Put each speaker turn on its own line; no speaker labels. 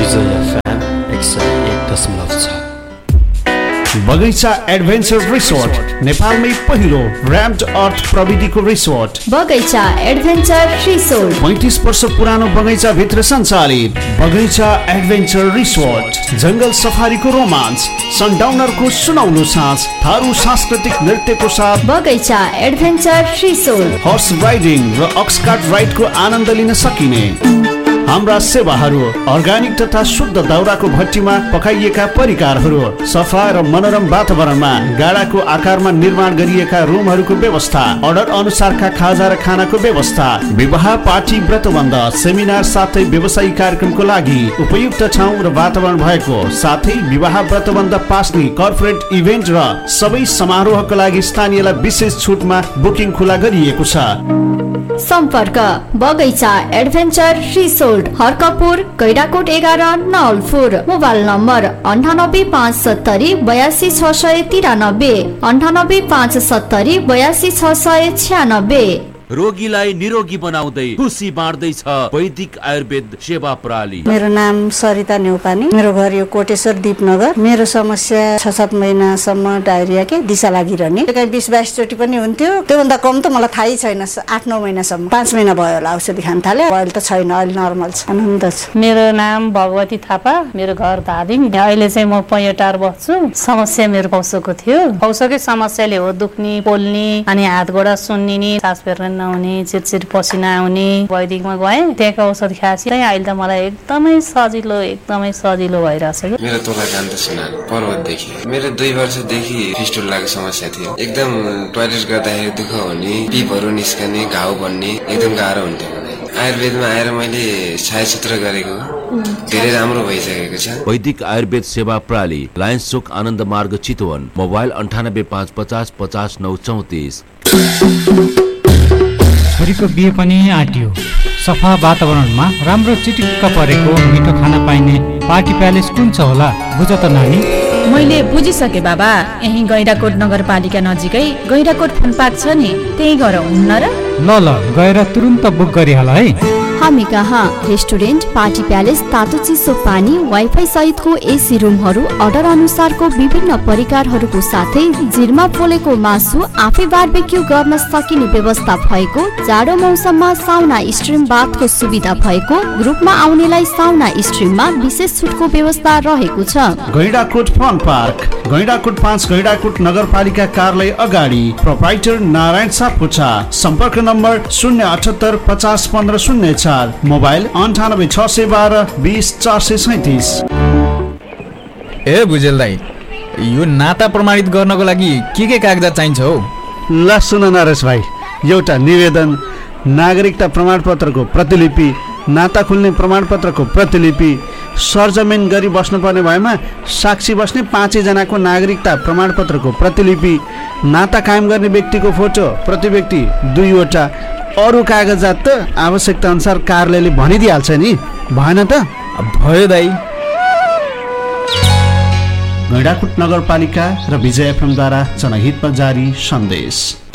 विजय FM 101.6।
बगैँचा adventure resort नेपालमै पहिलो र्याम्ड अर्थ प्रविधिको रिसोर्ट
बगैँचा एडभेन्चर रिसोर्ट
35 वर्ष पुरानो बगैँचा भित्र सञ्चालित बगैँचा एडभेन्चर रिसोर्ट जंगल सफारीको रोमान्स, सनडाउनरको सुनौलो साँझ, थारू सांस्कृतिक नृत्यको साथ
बगैँचा एडभेन्चर रिसोर्ट,
हर्स राइडिङ र अक्सकार्ट राइडको आनन्द लिन सकिने हाम्रा सेवाहरू अर्ग्यानिक तथा शुद्ध दाउराको भट्टीमा पकाइएका परिकारहरू, सफा र मनोरम वातावरणमा गाडाको आकारमा निर्माण गरिएका रुमहरूको व्यवस्था, अर्डर अनुसारका खाजा र खानाको व्यवस्था, विवाह पार्टी व्रतबन्ध सेमिनार साथै व्यवसायिक कार्यक्रमको लागि उपयुक्त ठाउँ र वातावरण भएको साथै विवाह व्रतबन्ध पास्ने कर्पोरेट इभेन्ट र सबै समारोहको लागि स्थानीयलाई विशेष छुटमा बुकिङ खुला गरिएको छ।
सम्पर्क बगैँचा adventure resort, Harkapur, Gaindakot 11 Nawalpur. Mobile number 9857 82693, 9857 82696।
रोगीलाई निरोगी बनाउँदै खुसी बाँड्दैछ वैदिक आयुर्वेद सेवा प्रणाली।
मेरो नाम सरिता नेउपानी, मेरो घर यो कोटेश्वर दीपनगर। मेरो समस्या 6-7 महिनासम्म डायरिया के दिशा लागिरहने, कहीँ 20-22 चोटि पनि हुन्थ्यो। त्योभन्दा कम त मलाई थाहै छैन। 8-9 महिनासम्म, 5 महिना भयो होला औषधि खान थाले। अहिले त छैन, अहिले नर्मल छ, आनन्द छ।
मेरो नाम भगवती थापा, मेरो घर धादिङ। अहिले चाहिँ म पैटार बस्छु। समस्या मेरो पौसोको थियो। पौसोकै समस्याले हो दुख्ने, पोल्ने, अनि हात गोडा सुन्निने, सास फेर्न नहुने, चिरचिर पसिना आउने। वैदिकमा गएँ, त्यहाँको औषध खाएपछि अहिले त मलाई एकदमै सजिलो भइरहेछ।
मेरो तोला कान्त सुनार पर्वतदेखि। मेरो 2 वर्षदेखि फिस्टुलाको समस्या थियो। एकदम टोयलेट गर्दाखेरि दुःख हुने, पिपहरू निस्कने, घाउ बन्ने, एकदम गाह्रो हुन्थ्यो। आयुर्वेदमा आएर मैले छायाचित्र गरेको धेरै राम्रो भइसकेको छ।
वैदिक आयुर्वेद सेवा प्रणाली, लायन्स चोक आनन्द मार्ग चितवन। मोबाइल 9855 50 934।
छोरीको बिहे पनि आँटियो। सफा वातावरणमा राम्रो चिटिक्क परेको मिठो खाना पाइने पार्टी प्यालेस कुन छ होला बुझ त नानी?
मैले बुझिसके बाबा। यही गैंडाकोट नगरपालिका नजिकै गैंडाकोट फुल पार्क छ नि, त्यही गर हुन्न र?
ल गएर तुरुन्त बुक गरिहाल है।
हामी कहाँ रेस्टुरेन्ट, पार्टी प्यालेस, तातो चिसो पानी, वाइफाई सहितको एसी रुमहरू, अर्डर अनुसारको विभिन्न परिकारहरूको साथै जिरमा पोलेको मासु आफै बारबेक्यू गर्न सकिने व्यवस्था भएको, जाडो मौसममा साउना स्ट्रिम बाथको सुविधा भएको, ग्रुपमा आउनेलाई साउना स्ट्रिममा विशेष छुटको व्यवस्था रहेको छ।
गैंडाकोट फन पार्क, गैंडाकोट 5 गैंडाकोट नगरपालिका कार्यालय अगाडि, प्रोप्राइटर नारायण सापकोटा। सम्पर्क नम्बर 078 50 15 04, मोबाइल 98 612 20 437।
ए भुजेल दाइ, यो नाता प्रमाणित गर्नको लागि के कागजात चाहिन्छ हौ?
ल सुन नरेश भाइ, एउटा निवेदन, नागरिकता प्रमाणपत्रको प्रतिलिपि, नाता खुल्ने प्रमाणपत्रको प्रतिलिपि, सरजमिन गरी बस्नुपर्ने भएमा साक्षी बस्ने 5 जनाको नागरिकता प्रमाणपत्रको प्रतिलिपि, नाता कायम गर्ने व्यक्तिको फोटो प्रति व्यक्ति 2 वटा, अरू कागजात त आवश्यकता अनुसार कार्यालयले भनिदिइहाल्छ नि, भएन त?
भयो दाइ।
गैंडाकोट नगरपालिका र विजय एफएम द्वारा जनहितमा जारी सन्देश।